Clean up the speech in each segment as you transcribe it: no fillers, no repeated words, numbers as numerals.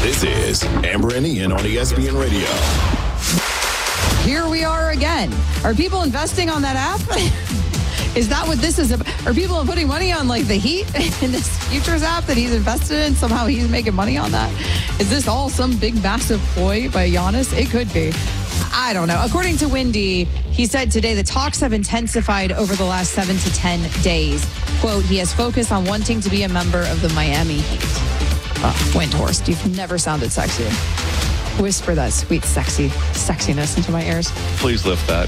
This is Amber and Ian on ESPN Radio. Here we are again. Are people investing on that app? Is that what this is about? Are people putting money on like the Heat in this futures app that he's invested in? Somehow he's making money on that? Is this all some big massive ploy by Giannis? It could be. I don't know. According to Windy, he said today the talks have intensified over the last 7 to 10 days. Quote, he has focused on wanting to be a member of the Miami Heat. Windhorst, you've never sounded sexier. Whisper that sweet, sexiness into my ears. Please lift that.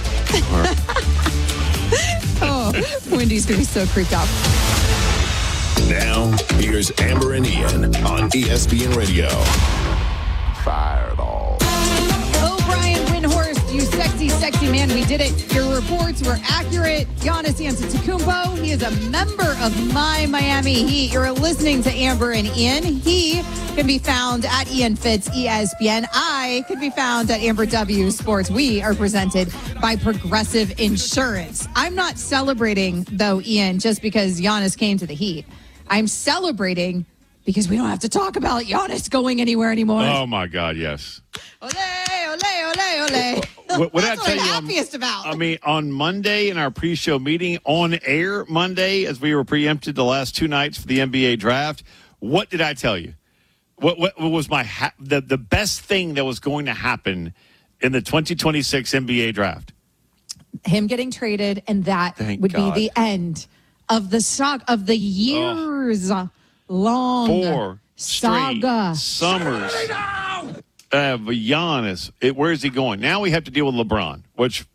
Oh, Wendy's going to be so creeped out. Now, here's Amber and Ian on ESPN Radio. Fire it all. Oh, Brian Windhorst, you sexy man. We did it. Your reports were accurate. Giannis Antetokounmpo, he is a member of my Miami Heat. You're listening to Amber and Ian. He can be found at Ian Fitz ESPN. I can be found at Amber W Sports. We are presented by Progressive Insurance. I'm not celebrating, though, Ian, just because Giannis came to the Heat. I'm celebrating because we don't have to talk about Giannis going anywhere anymore. Oh, my God, yes. Ole, ole, ole, ole. What That's what I'm happiest about. I mean, on Monday in our pre-show meeting, on air Monday, as we were preempted the last two nights for the NBA draft, what did I tell you? What was the best thing that was going to happen in the 2026 NBA draft? Him getting traded, and that would be the end of the years long 4 saga. straight summers. Giannis, where is he going? Now we have to deal with LeBron, which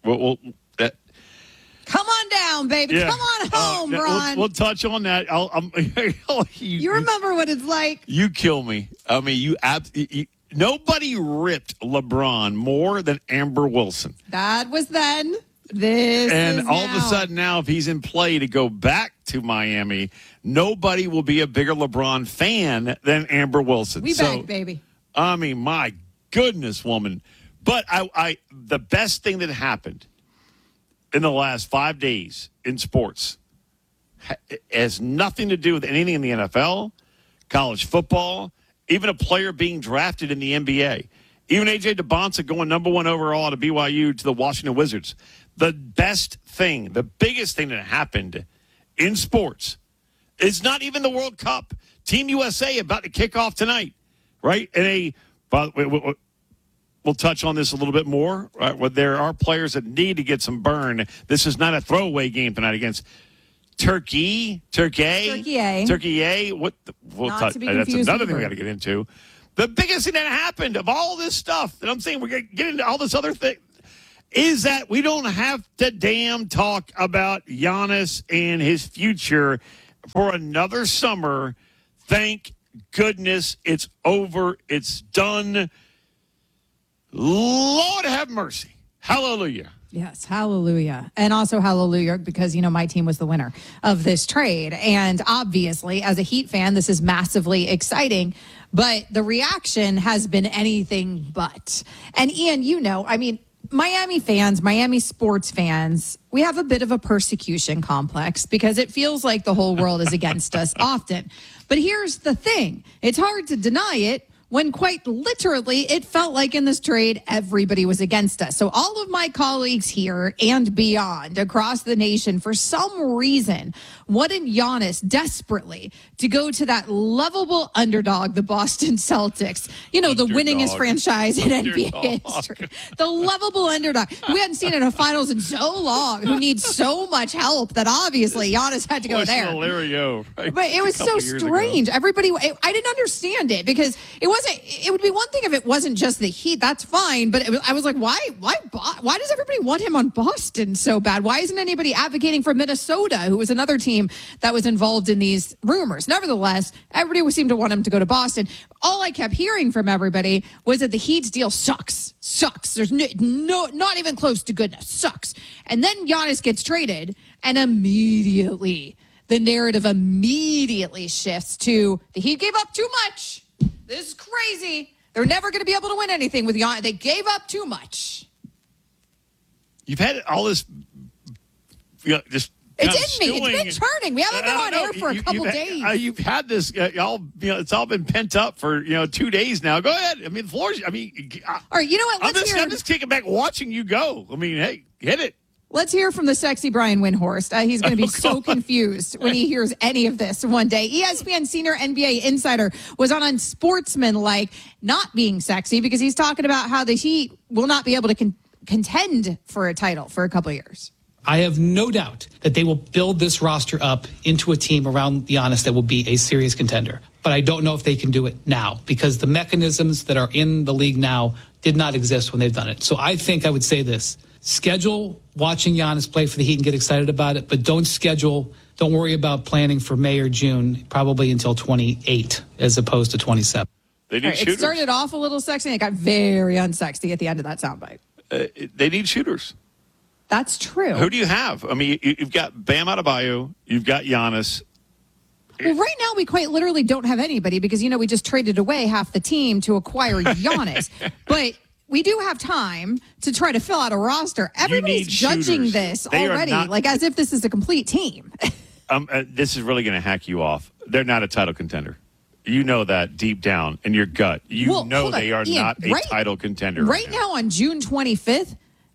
come on down, baby. Yeah. Come on home, Bron. We'll touch on that. You remember what it's like. You kill me. I mean, nobody ripped LeBron more than Amber Wilson. That was then. This and is all now. of a sudden now, if he's in play to go back to Miami, nobody will be a bigger LeBron fan than Amber Wilson. We beg, baby. I mean, my goodness, woman. But the best thing that happened in the last 5 days in sports has nothing to do with anything in the NFL, college football, even a player being drafted in the NBA. Even A.J. DeBonsa going number 1 overall out of BYU to the Washington Wizards. The best thing, the biggest thing that happened in sports is not even the World Cup. Team USA about to kick off tonight, right? We'll touch on this a little bit more. Right? Where there are players that need to get some burn. This is not a throwaway game tonight against Turkey. What? Not to be that's confused another with thing we Bird. got to get into. The biggest thing that happened of all this stuff that I'm saying we're going to get into all this other thing is that we don't have to damn talk about Giannis and his future for another summer. Thank goodness it's over. It's done. Lord have mercy. Hallelujah. Yes, hallelujah. And also hallelujah because, my team was the winner of this trade. And obviously, as a Heat fan, this is massively exciting. But the reaction has been anything but. And Ian, Miami fans, Miami sports fans, we have a bit of a persecution complex because it feels like the whole world is against us often. But here's the thing. It's hard to deny it when quite literally it felt like in this trade, everybody was against us. So all of my colleagues here and beyond across the nation, for some reason, wanted Giannis desperately to go to that lovable underdog, the Boston Celtics, the winningest franchise in NBA history. The lovable underdog. We hadn't seen it in a finals in so long, who needs so much help that obviously Giannis had to go there. Right? But it was so strange. Everybody, I didn't understand it because it would be one thing if it wasn't just the Heat. That's fine. But I was like, why does everybody want him on Boston so bad? Why isn't anybody advocating for Minnesota, who was another team that was involved in these rumors? Nevertheless, everybody seemed to want him to go to Boston. All I kept hearing from everybody was that the Heat's deal sucks. There's not even close to goodness. Sucks. And then Giannis gets traded, and immediately the narrative shifts to the Heat gave up too much. This is crazy. They're never going to be able to win anything with Giannis. They gave up too much. You've had all this just It's in me. It's been churning. We haven't been on air for a couple days. You've had this, it's all been pent up for 2 days now. Go ahead. I mean, the floor's. I mean, all right. You know what? I'm just kicking back, watching you go. I mean, hey, hit it. Let's hear from the sexy Brian Windhorst. He's going to be so confused when he hears any of this one day. ESPN senior NBA insider was on Unsportsmanlike, not being sexy, because he's talking about how the Heat will not be able to contend for a title for a couple of years. I have no doubt that they will build this roster up into a team around Giannis that will be a serious contender. But I don't know if they can do it now, because the mechanisms that are in the league now did not exist when they've done it. So I think I would say this. Schedule watching Giannis play for the Heat and get excited about it, but don't worry about planning for May or June, probably until 28 as opposed to 27. They need shooters. It started off a little sexy and it got very unsexy at the end of that soundbite. They need shooters. That's true. Who do you have? I mean, you've got Bam Adebayo, you've got Giannis. Well, right now we quite literally don't have anybody because, we just traded away half the team to acquire Giannis. But we do have time to try to fill out a roster. Everybody's judging shooters. this They already, like as if this is a complete team. This is really going to hack you off. They're not a title contender. You know that deep down in your gut. They are Ian, not a title contender. Right now on June 25th,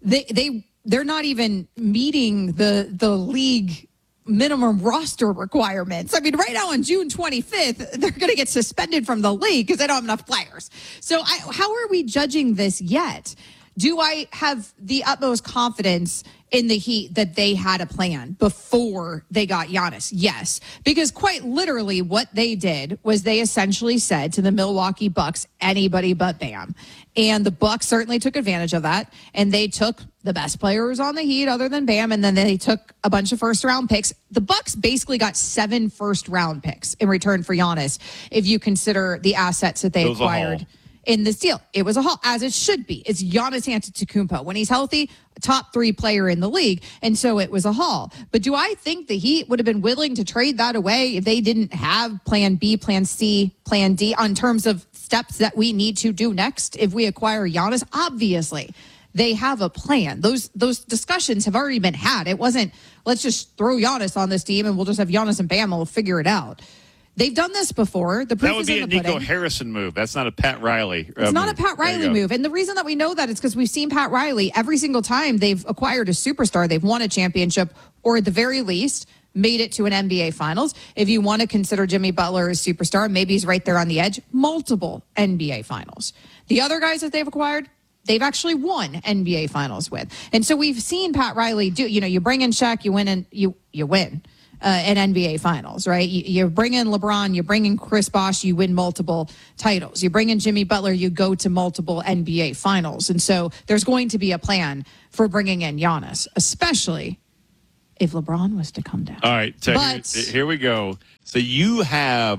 they're not even meeting the league minimum roster requirements. I mean, right now on June 25th, they're going to get suspended from the league because they don't have enough players. So how are we judging this yet? Do I have the utmost confidence in the Heat that they had a plan before they got Giannis? Yes, because quite literally what they did was they essentially said to the Milwaukee Bucks, anybody but Bam. And the Bucks certainly took advantage of that. And they took the best players on the Heat other than Bam. And then they took a bunch of first-round picks. The Bucks basically got 7 first-round picks in return for Giannis, if you consider the assets that they acquired in this deal. It was a haul, as it should be. It's Giannis Antetokounmpo. When he's healthy, top 3 player in the league. And so it was a haul. But do I think the Heat would have been willing to trade that away if they didn't have plan B, plan C, plan D on terms of steps that we need to do next if we acquire Giannis? Obviously, they have a plan. Those discussions have already been had. It wasn't, let's just throw Giannis on this team and we'll just have Giannis and Bam, we'll figure it out. They've done this before. The proof that would be a Nico Harrison move. That's not a Pat Riley. It's not a Pat Riley move. And the reason that we know that is because we've seen Pat Riley every single time they've acquired a superstar, they've won a championship, or at the very least, made it to an NBA Finals. If you want to consider Jimmy Butler a superstar, maybe he's right there on the edge. Multiple NBA Finals. The other guys that they've acquired, they've actually won NBA Finals with. And so we've seen Pat Riley do, you bring in Shaq, you win, and you win. An NBA Finals, right? You bring in LeBron, you bring in Chris Bosh, you win multiple titles. You bring in Jimmy Butler, you go to multiple NBA Finals. And so there's going to be a plan for bringing in Giannis, especially if LeBron was to come down. All right, so here we go. So you have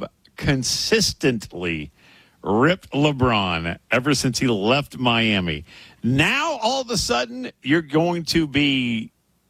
consistently ripped LeBron ever since he left Miami. Now, all of a sudden, you're going to be,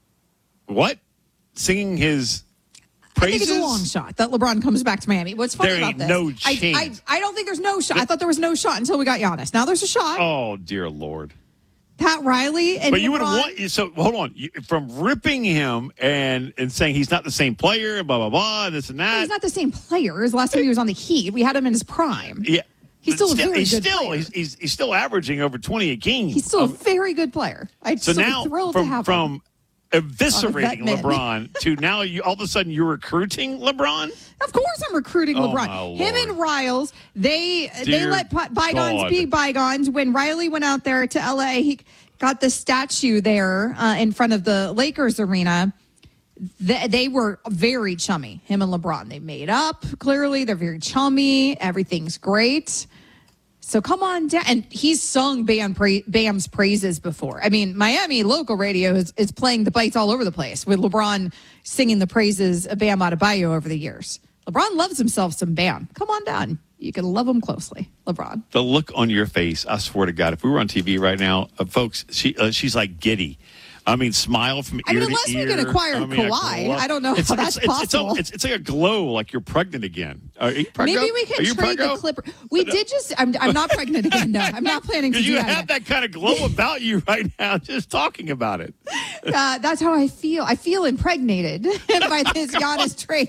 singing his praises? I think it's a long shot that LeBron comes back to Miami. What's funny about this? There ain't no chance. I don't think there's no shot. I thought there was no shot until we got Giannis. Now there's a shot. Oh, dear Lord. Pat Riley and But you LeBron. would have won. So, hold on. From ripping him and saying he's not the same player, blah, blah, blah, this and that. He's not the same player as last time he was on the Heat. We had him in his prime. Yeah. He's still a very good player. He's still averaging over 20 a game. He's still a very good player. I'm so now, thrilled to have him. From eviscerating LeBron to now all of a sudden you're recruiting LeBron? Of course I'm recruiting LeBron. Him and Riles, they let bygones be bygones. When Riley went out there to LA, he got the statue there in front of the Lakers arena. They were very chummy, him and LeBron. They made up, clearly. They're very chummy. Everything's great. So come on down. And he's sung Bam's praises before. I mean, Miami local radio is playing the bites all over the place with LeBron singing the praises of Bam Adebayo over the years. LeBron loves himself some Bam. Come on down. You can love him closely, LeBron. The look on your face, I swear to God, if we were on TV right now, folks, she's like giddy. I mean, smile from ear to ear. Unless we can acquire Kawhi. I don't know how that's possible. It's like a glow, like you're pregnant again. Are you pregnant? Maybe we can trade the Clippers. We did just. I'm not pregnant again. No, I'm not planning to do that. You have that kind of glow about you right now, just talking about it. That's how I feel. I feel impregnated by this Giannis trade.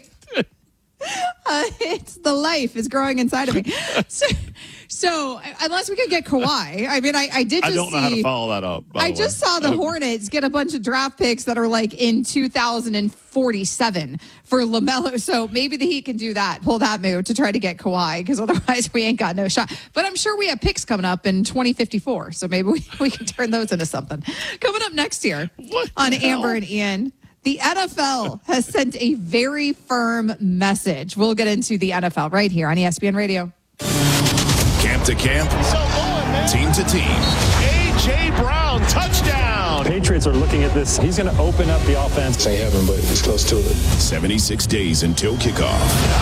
It's the life is growing inside of me. So unless we could get Kawhi, I mean, I did. I don't know how to follow that up. I just saw the Hornets get a bunch of draft picks that are like in 2047 for LaMelo. So maybe the Heat can do that, pull that move to try to get Kawhi, because otherwise we ain't got no shot. But I'm sure we have picks coming up in 2054, so maybe we can turn those into something. Coming up next year on Amber and Ian. The NFL has sent a very firm message. We'll get into the NFL right here on ESPN Radio. Camp to camp, team to team. A.J. Brown, touchdown. Patriots are looking at this. He's going to open up the offense. This ain't heaven, but it's close to it. 76 days until kickoff.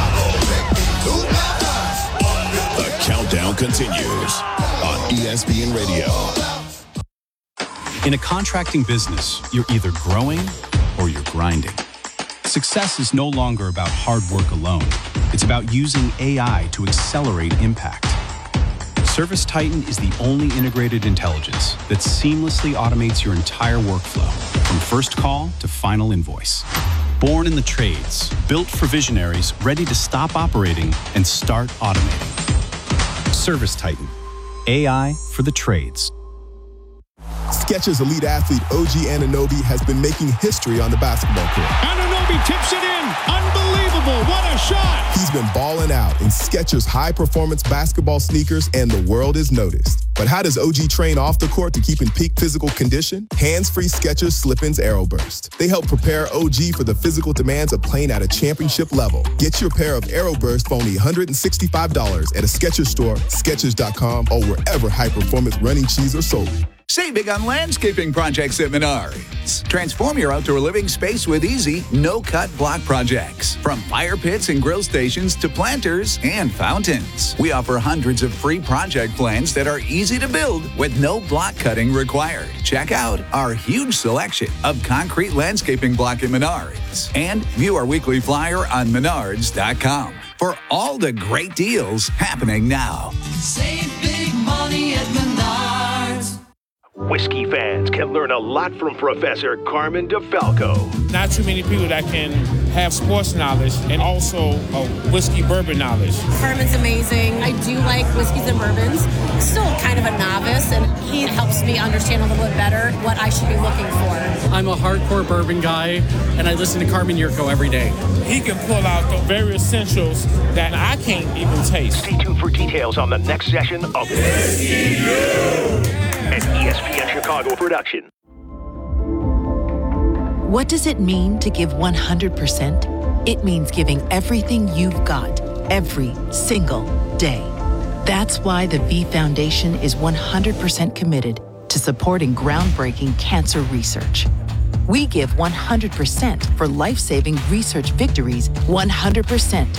The countdown continues on ESPN Radio. In a contracting business, you're either growing or you're grinding. Success is no longer about hard work alone. It's about using AI to accelerate impact. ServiceTitan is the only integrated intelligence that seamlessly automates your entire workflow, from first call to final invoice. Born in the trades, built for visionaries ready to stop operating and start automating. ServiceTitan, AI for the trades. Skechers elite athlete OG Anunoby has been making history on the basketball court. Anunoby tips it in. Unbelievable. What a shot. He's been balling out in Skechers high-performance basketball sneakers, and the world is noticed. But how does OG train off the court to keep in peak physical condition? Hands-free Skechers Slip-ins AeroBurst. They help prepare OG for the physical demands of playing at a championship level. Get your pair of AeroBurst for only $165 at a Skechers store, Skechers.com, or wherever high-performance running shoes are sold. Save big on landscaping projects at Menards. Transform your outdoor living space with easy, no-cut block projects. From fire pits and grill stations to planters and fountains. We offer hundreds of free project plans that are easy to build with no block cutting required. Check out our huge selection of concrete landscaping block at Menards. And view our weekly flyer on Menards.com for all the great deals happening now. Save big money at Menards. Whiskey fans can learn a lot from Professor Carmen DeFalco. Not too many people that can have sports knowledge and also whiskey bourbon knowledge. Carmen's amazing. I do like whiskeys and bourbons. Still kind of a novice, and he helps me understand a little bit better what I should be looking for. I'm a hardcore bourbon guy, and I listen to Carmen Yurko every day. He can pull out the very essentials that I can't even taste. Stay tuned for details on the next session of Whiskey U, an ESPN Chicago production. What does it mean to give 100%? It means giving everything you've got, every single day. That's why the V Foundation is 100% committed to supporting groundbreaking cancer research. We give 100% for life-saving research victories, 100%